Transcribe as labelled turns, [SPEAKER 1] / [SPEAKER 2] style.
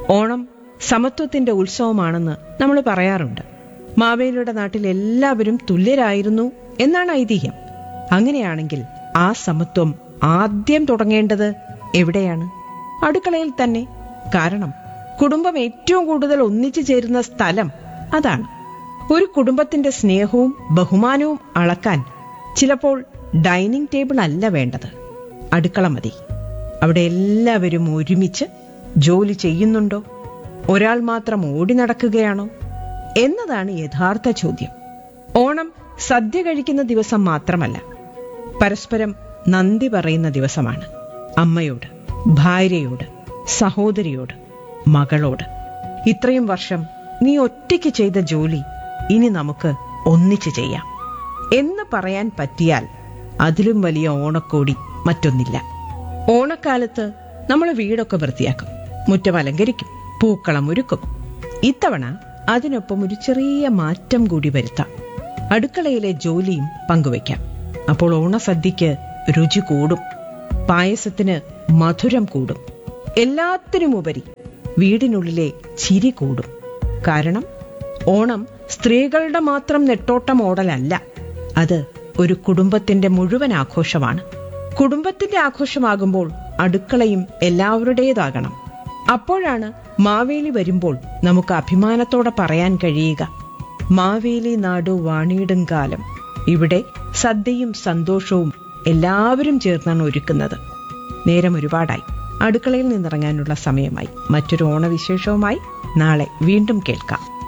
[SPEAKER 1] ഓണം സമത്വത്തിന്റെ ഉത്സവമാണെന്ന് നമ്മൾ പറയാറുണ്ട്. മാവേലിയുടെ നാട്ടിൽ എല്ലാവരും തുല്യരായിരുന്നു എന്നാണ് ഐതിഹ്യം. അങ്ങനെയാണെങ്കിൽ ആ സമത്വം ആദ്യം തുടങ്ങേണ്ടത് എവിടെയാണ്? അടുക്കളയിൽ തന്നെ. കാരണം കുടുംബം ഏറ്റവും കൂടുതൽ ഒന്നിച്ചു ചേരുന്ന സ്ഥലം അതാണ്. ഒരു കുടുംബത്തിന്റെ സ്നേഹവും ബഹുമാനവും അളക്കാൻ ചിലപ്പോൾ ഡൈനിങ് ടേബിൾ അല്ല വേണ്ടത്, അടുക്കള മതി. അവിടെ എല്ലാവരും ഒരുമിച്ച് ജോലി ചെയ്യുന്നുണ്ടോ? ഒരാൾ മാത്രം ഓടി നടക്കുകയാണോ എന്നതാണ് യഥാർത്ഥ ചോദ്യം. ഓണം സദ്യ കഴിക്കുന്ന ദിവസം മാത്രമല്ല, പരസ്പരം നന്ദി പറയുന്ന ദിവസമാണ്. അമ്മയോട്, ഭാര്യയോട്, സഹോദരിയോട്, മകളോട്. ഇത്രയും വർഷം നീ ഒറ്റയ്ക്ക് ചെയ്ത ജോലി ഇനി നമുക്ക് ഒന്നിച്ചു ചെയ്യാം എന്ന് പറയാൻ പറ്റിയാൽ അതിലും വലിയ ഓണക്കോടി മറ്റൊന്നില്ല. ഓണക്കാലത്ത് നമ്മൾ വീടൊക്കെ വൃത്തിയാക്കും, മുറ്റം അലങ്കരിക്കും, പൂക്കളം ഒരുക്കും. ഇത്തവണ അതിനൊപ്പം ഒരു ചെറിയ മാറ്റം കൂടി വരുത്താം. അടുക്കളയിലെ ജോലിയും പങ്കുവയ്ക്കാം. അപ്പോൾ ഓണസദ്യക്ക് രുചി കൂടും, പായസത്തിന് മധുരം കൂടും, എല്ലാത്തിനുമുപരി വീടിനുള്ളിലെ ചിരി കൂടും. കാരണം ഓണം സ്ത്രീകളുടെ മാത്രം നെട്ടോട്ടം ഓടലല്ല, അത് ഒരു കുടുംബത്തിന്റെ മുഴുവൻ ആഘോഷമാണ്. കുടുംബത്തിന്റെ ആഘോഷമാകുമ്പോൾ അടുക്കളയും എല്ലാവരുടേതാകണം. അപ്പോഴാണ് മാവേലി വരുമ്പോൾ നമുക്ക് അഭിമാനത്തോടെ പറയാൻ കഴിയുക, മാവേലി നാടു വാണിയിടും കാലം. ഇവിടെ സദ്യയും സന്തോഷവും എല്ലാവരും ചേർന്നാണ് ഒരുക്കുന്നത്. നേരം ഒരുപാടായി, അടുക്കളയിൽ നിന്നിറങ്ങാനുള്ള സമയമായി. മറ്റൊരു ഓണവിശേഷവുമായി നാളെ വീണ്ടും കേൾക്കാം.